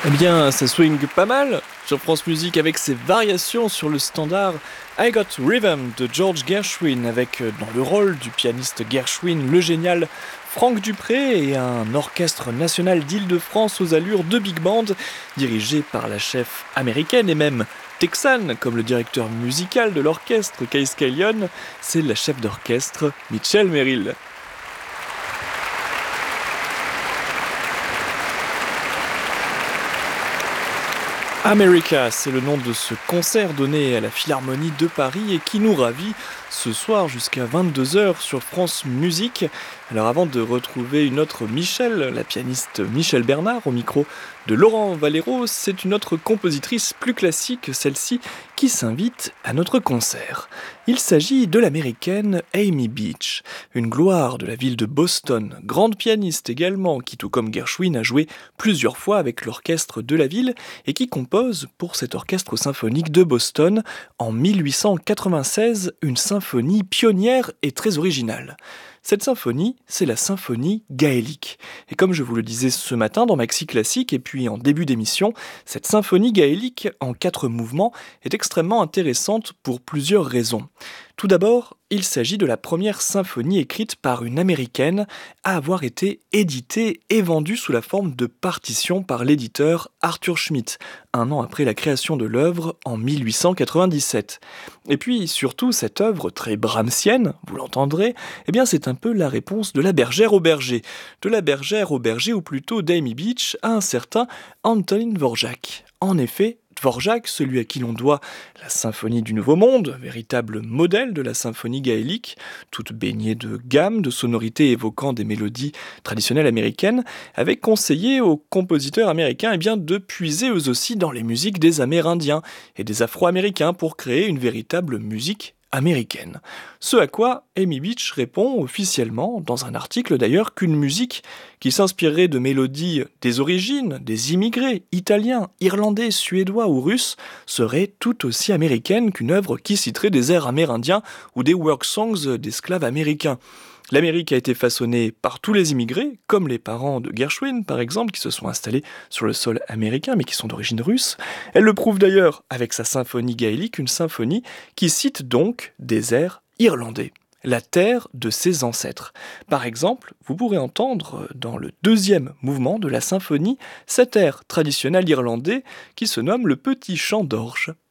Eh bien, ça swing pas mal sur France Musique avec ses variations sur le standard I Got Rhythm de George Gershwin avec dans le rôle du pianiste Gershwin le génial Franck Dupré et un orchestre national d'Île-de-France aux allures de big band dirigé par la chef américaine et même texane comme le directeur musical de l'orchestre Case Scanlon, c'est la chef d'orchestre Mitchell Merrill. America, c'est le nom de ce concert donné à la Philharmonie de Paris et qui nous ravit ce soir jusqu'à 22h sur France Musique. Alors avant de retrouver une autre Michel, la pianiste Michel Bernard au micro de Laurent Valero, c'est une autre compositrice plus classique, celle-ci, qui s'invite à notre concert. Il s'agit de l'américaine Amy Beach, une gloire de la ville de Boston, grande pianiste également, qui tout comme Gershwin a joué plusieurs fois avec l'orchestre de la ville et qui compose pour cet orchestre symphonique de Boston en 1896 une symphonie pionnière et très originale. Cette symphonie, c'est la symphonie gaélique. Et comme je vous le disais ce matin dans Maxi Classique et puis en début d'émission, cette symphonie gaélique en 4 mouvements est extrêmement intéressante pour plusieurs raisons. Tout d'abord, il s'agit de la première symphonie écrite par une américaine à avoir été éditée et vendue sous la forme de partition par l'éditeur Arthur Schmidt, un an après la création de l'œuvre en 1897. Et puis surtout, cette œuvre très brahmsienne, vous l'entendrez, eh bien c'est un peu la réponse de la bergère au berger. De la bergère au berger, ou plutôt d'Amy Beach à un certain Antonin Dvorak. En effet, Dvorak, celui à qui l'on doit la symphonie du Nouveau Monde, véritable modèle de la symphonie gaélique, toute baignée de gammes, de sonorités évoquant des mélodies traditionnelles américaines, avait conseillé aux compositeurs américains de puiser eux aussi dans les musiques des Amérindiens et des Afro-Américains pour créer une véritable musique américaine. Ce à quoi Amy Beach répond officiellement, dans un article d'ailleurs, qu'une musique qui s'inspirerait de mélodies des origines, des immigrés, italiens, irlandais, suédois ou russes, serait tout aussi américaine qu'une œuvre qui citerait des airs amérindiens ou des work songs d'esclaves américains. L'Amérique a été façonnée par tous les immigrés, comme les parents de Gershwin par exemple, qui se sont installés sur le sol américain mais qui sont d'origine russe. Elle le prouve d'ailleurs avec sa symphonie gaélique, une symphonie qui cite donc des airs irlandais, la terre de ses ancêtres. Par exemple, vous pourrez entendre dans le deuxième mouvement de la symphonie cet air traditionnel irlandais qui se nomme le Petit Chant d'Orge.